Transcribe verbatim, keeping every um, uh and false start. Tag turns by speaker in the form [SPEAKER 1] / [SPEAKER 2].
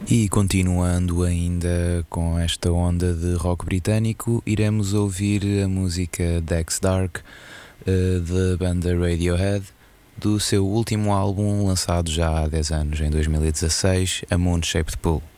[SPEAKER 1] E continuando ainda com esta onda de rock britânico, iremos ouvir a música Dex Dark, uh, da banda Radiohead, do seu último álbum lançado já há dez anos, em dois mil e dezasseis, A Moon Shaped Pool.